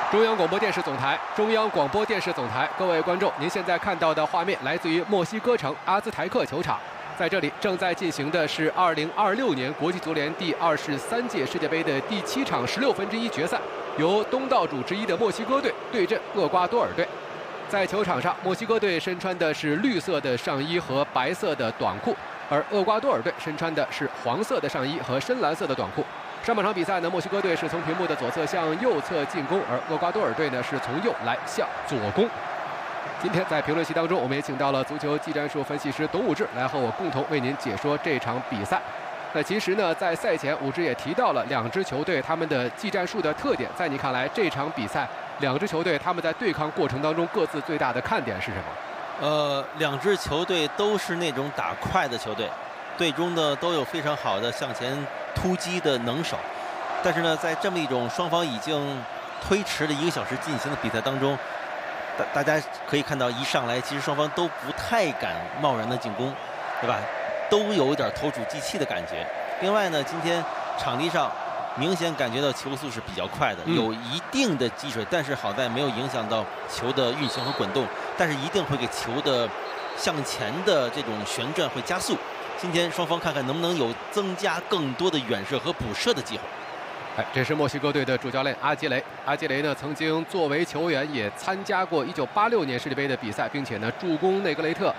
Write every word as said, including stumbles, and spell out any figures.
中央广播电视总台，中央广播电视总台，各位观众，您现在看到的画面来自于墨西哥城阿兹台克球场，在这里正在进行的是二零二六年国际足联第二十三届世界杯的第七场十六分之一决赛，由东道主之一的墨西哥队对阵厄瓜多尔队。在球场上，墨西哥队身穿的是绿色的上衣和白色的短裤，而厄瓜多尔队身穿的是黄色的上衣和深蓝色的短裤。 上半场比赛呢，墨西哥队是从屏幕的左侧向右侧进攻，而厄瓜多尔队呢是从右来向左攻。今天在评论席当中，我们也请到了足球技战术分析师董武志来和我共同为您解说这场比赛。那其实呢，在赛前，武志也提到了两支球队他们的技战术的特点。在你看来，这场比赛两支球队他们在对抗过程当中各自最大的看点是什么？ 呃，两支球队都是那种打快的球队，队中呢都有非常好的向前 突击的能手，但是呢，在这么一种双方已经推迟了一个小时进行的比赛当中，大大家可以看到，一上来其实双方都不太敢贸然的进攻，对吧？都有一点投鼠忌器的感觉。另外呢，今天场地上明显感觉到球速是比较快的，有一定的积水，但是好在没有影响到球的运行和滚动，但是一定会给球的向前的这种旋转会加速。 今天双方看看能不能有增加更多的远射和补射的机会。 哎，这是墨西哥队的主教练阿基雷。阿基雷呢，曾经作为球员也参加过一九八六年世界杯的比赛，并且呢助攻内格雷特